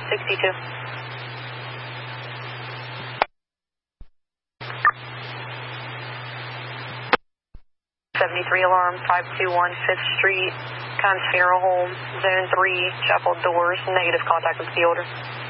62. 73 alarm, 521 5th Street, Combs Funeral Home, Zone 3, Chapel Doors, negative contact with the order.